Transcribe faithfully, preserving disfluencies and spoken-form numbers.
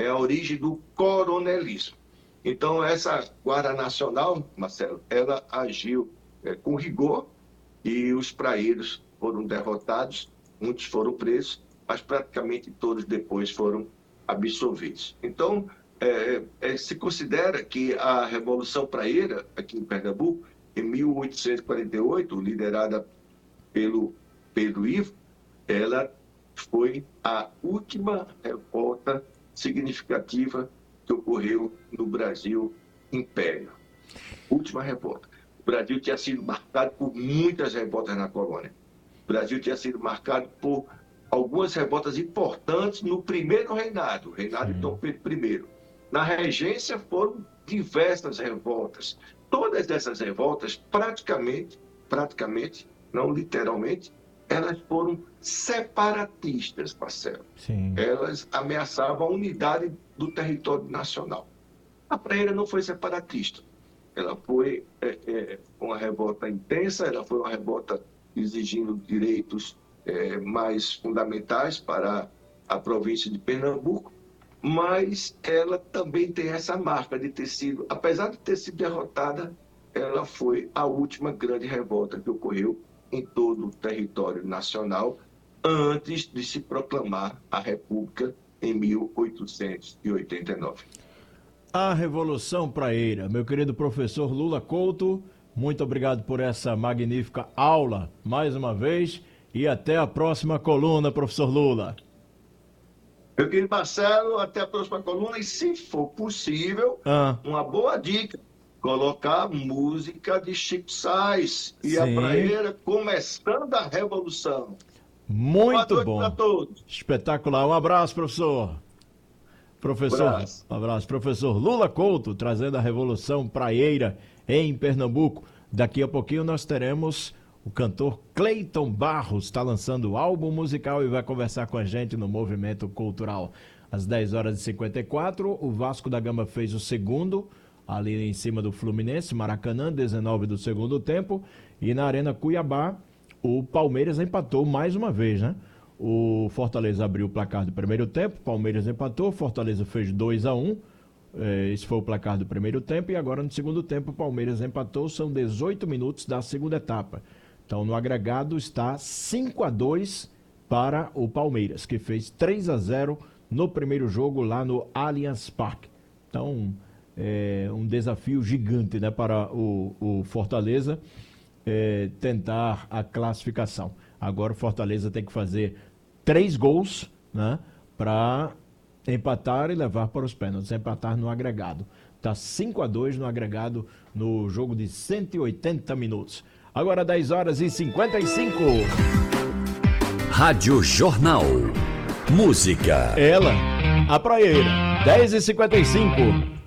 é a origem do coronelismo. Então, essa Guarda Nacional, Marcelo, ela agiu é, com rigor e os praeiros foram derrotados, muitos foram presos, mas praticamente todos depois foram absolvidos. Então, é, é, se considera que a Revolução Praeira, aqui em Pernambuco, em mil oitocentos e quarenta e oito, liderada pelo Pedro Ivo, ela foi a última revolta significativa que ocorreu no Brasil Império. Última revolta. O Brasil tinha sido marcado por muitas revoltas na colônia. O Brasil tinha sido marcado por algumas revoltas importantes no primeiro reinado, o reinado de Dom Pedro primeiro. Na regência foram diversas revoltas. Todas essas revoltas, praticamente, praticamente, não literalmente, elas foram separatistas, Marcelo. Sim. Elas ameaçavam a unidade do território nacional. A Praeira não foi separatista. Ela foi é, é, uma revolta intensa, ela foi uma revolta exigindo direitos é, mais fundamentais para a província de Pernambuco, mas ela também tem essa marca de ter sido, apesar de ter sido derrotada, ela foi a última grande revolta que ocorreu em todo o território nacional antes de se proclamar a República em mil oitocentos e oitenta e nove. A Revolução Praeira. Meu querido professor Lula Couto, muito obrigado por essa magnífica aula mais uma vez e até a próxima coluna, professor Lula. Meu querido Marcelo, até a próxima coluna e, se for possível, ah. uma boa dica, colocar música de Chico Sainz e Sim. a Praeira começando a Revolução. Muito Boa noite bom. para todos. Espetacular. Um abraço, professor. Professor, abraço. Um abraço. Professor Lula Couto, trazendo a Revolução Praeira em Pernambuco. Daqui a pouquinho nós teremos o cantor Cleiton Barros, está lançando álbum musical e vai conversar com a gente no Movimento Cultural. Às dez horas e cinquenta e quatro, o Vasco da Gama fez o segundo, ali em cima do Fluminense, Maracanã, dezenove do segundo tempo. E na Arena Cuiabá, o Palmeiras empatou mais uma vez, né? O Fortaleza abriu o placar do primeiro tempo, Palmeiras empatou, Fortaleza fez dois a um. Esse foi o placar do primeiro tempo e agora no segundo tempo o Palmeiras empatou, são dezoito minutos da segunda etapa. Então no agregado está cinco a dois para o Palmeiras, que fez três a zero no primeiro jogo lá no Allianz Parque. Então é um desafio gigante, né, para o, o Fortaleza é, tentar a classificação. Agora o Fortaleza tem que fazer três gols, né, para empatar e levar para os pênaltis, empatar no agregado. Está cinco a dois no agregado no jogo de cento e oitenta minutos. Agora dez horas e cinquenta e cinco. Rádio Jornal. Música. Ela, a Praeira, dez e cinquenta e cinco.